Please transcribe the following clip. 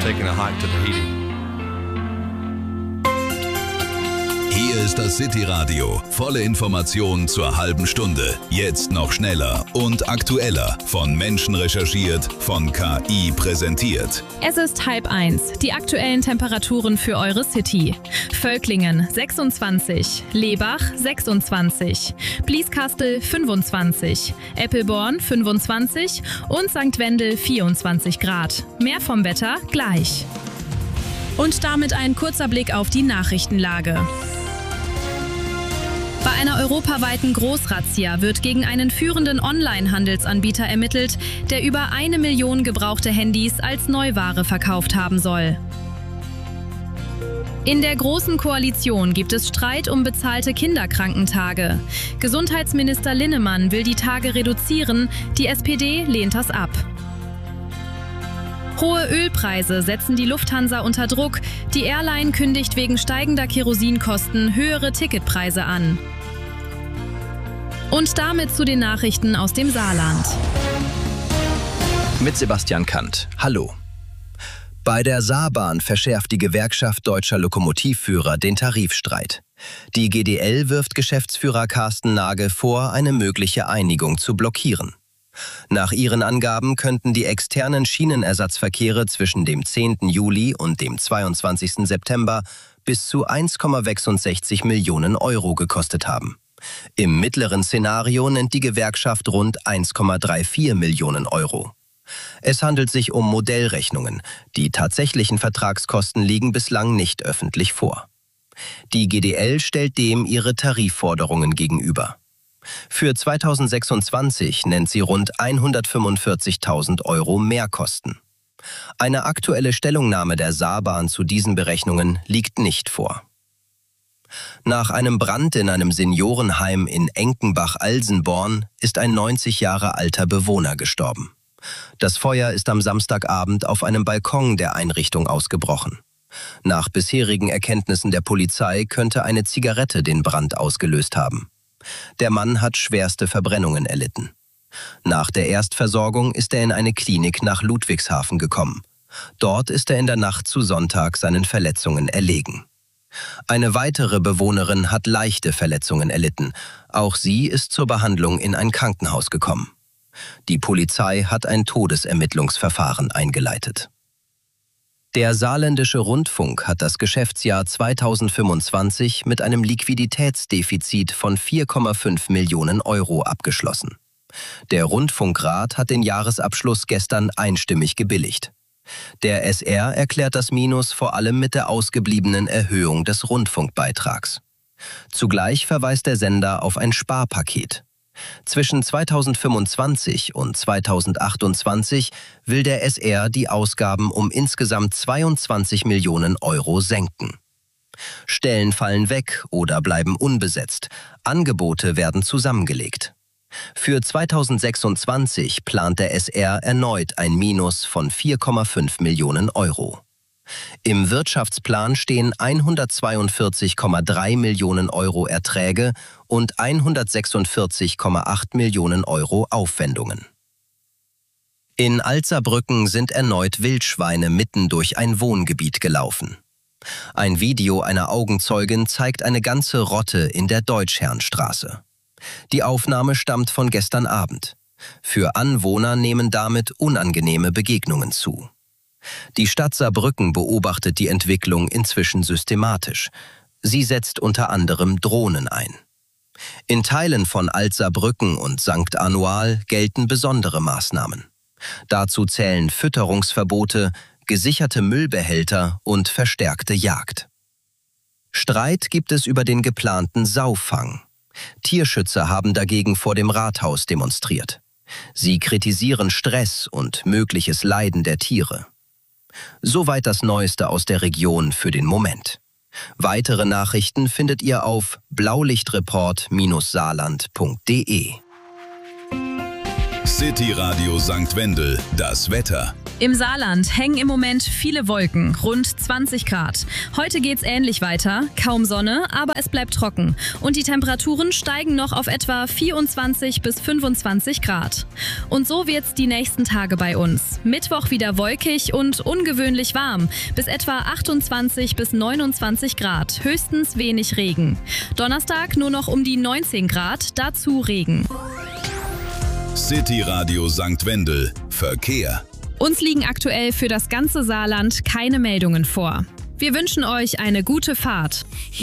taking a hike to Tahiti. Hier ist das City-Radio. Volle Informationen zur halben Stunde. Jetzt noch schneller und aktueller. Von Menschen recherchiert, von KI präsentiert. Es ist 12:30. Die aktuellen Temperaturen für eure City. Völklingen 26, Lebach 26, Blieskastel 25, Eppelborn 25 und St. Wendel 24 Grad. Mehr vom Wetter gleich. Und damit ein kurzer Blick auf die Nachrichtenlage. Bei einer europaweiten Großrazzia wird gegen einen führenden Online-Handelsanbieter ermittelt, der über 1 Million gebrauchte Handys als Neuware verkauft haben soll. In der Großen Koalition gibt es Streit um bezahlte Kinderkrankentage. Gesundheitsminister Linnemann will die Tage reduzieren, die SPD lehnt das ab. Hohe Ölpreise setzen die Lufthansa unter Druck. Die Airline kündigt wegen steigender Kerosinkosten höhere Ticketpreise an. Und damit zu den Nachrichten aus dem Saarland. Mit Sebastian Kant. Hallo. Bei der Saarbahn verschärft die Gewerkschaft Deutscher Lokomotivführer den Tarifstreit. Die GDL wirft Geschäftsführer Carsten Nage vor, eine mögliche Einigung zu blockieren. Nach ihren Angaben könnten die externen Schienenersatzverkehre zwischen dem 10. Juli und dem 22. September bis zu 1,66 Millionen Euro gekostet haben. Im mittleren Szenario nennt die Gewerkschaft rund 1,34 Millionen Euro. Es handelt sich um Modellrechnungen. Die tatsächlichen Vertragskosten liegen bislang nicht öffentlich vor. Die GDL stellt dem ihre Tarifforderungen gegenüber. Für 2026 nennt sie rund 145.000 Euro Mehrkosten. Eine aktuelle Stellungnahme der Saarbahn zu diesen Berechnungen liegt nicht vor. Nach einem Brand in einem Seniorenheim in Enkenbach-Alsenborn ist ein 90 Jahre alter Bewohner gestorben. Das Feuer ist am Samstagabend auf einem Balkon der Einrichtung ausgebrochen. Nach bisherigen Erkenntnissen der Polizei könnte eine Zigarette den Brand ausgelöst haben. Der Mann hat schwerste Verbrennungen erlitten. Nach der Erstversorgung ist er in eine Klinik nach Ludwigshafen gekommen. Dort ist er in der Nacht zu Sonntag seinen Verletzungen erlegen. Eine weitere Bewohnerin hat leichte Verletzungen erlitten. Auch sie ist zur Behandlung in ein Krankenhaus gekommen. Die Polizei hat ein Todesermittlungsverfahren eingeleitet. Der Saarländische Rundfunk hat das Geschäftsjahr 2025 mit einem Liquiditätsdefizit von 4,5 Millionen Euro abgeschlossen. Der Rundfunkrat hat den Jahresabschluss gestern einstimmig gebilligt. Der SR erklärt das Minus vor allem mit der ausgebliebenen Erhöhung des Rundfunkbeitrags. Zugleich verweist der Sender auf ein Sparpaket. Zwischen 2025 und 2028 will der SR die Ausgaben um insgesamt 22 Millionen Euro senken. Stellen fallen weg oder bleiben unbesetzt. Angebote werden zusammengelegt. Für 2026 plant der SR erneut ein Minus von 4,5 Millionen Euro. Im Wirtschaftsplan stehen 142,3 Millionen Euro Erträge und 146,8 Millionen Euro Aufwendungen. In Alzerbrücken sind erneut Wildschweine mitten durch ein Wohngebiet gelaufen. Ein Video einer Augenzeugin zeigt eine ganze Rotte in der Deutschherrnstraße. Die Aufnahme stammt von gestern Abend. Für Anwohner nehmen damit unangenehme Begegnungen zu. Die Stadt Saarbrücken beobachtet die Entwicklung inzwischen systematisch. Sie setzt unter anderem Drohnen ein. In Teilen von Alt-Saarbrücken und St. Anual gelten besondere Maßnahmen. Dazu zählen Fütterungsverbote, gesicherte Müllbehälter und verstärkte Jagd. Streit gibt es über den geplanten Saufang. Tierschützer haben dagegen vor dem Rathaus demonstriert. Sie kritisieren Stress und mögliches Leiden der Tiere. Soweit das Neueste aus der Region für den Moment. Weitere Nachrichten findet ihr auf blaulichtreport-saarland.de. City Radio St. Wendel, das Wetter. Im Saarland hängen im Moment viele Wolken, rund 20 Grad. Heute geht's ähnlich weiter, kaum Sonne, aber es bleibt trocken. Und die Temperaturen steigen noch auf etwa 24 bis 25 Grad. Und so wird's die nächsten Tage bei uns. Mittwoch wieder wolkig und ungewöhnlich warm, bis etwa 28 bis 29 Grad, höchstens wenig Regen. Donnerstag nur noch um die 19 Grad, dazu Regen. City Radio St. Wendel. Verkehr. Uns liegen aktuell für das ganze Saarland keine Meldungen vor. Wir wünschen euch eine gute Fahrt.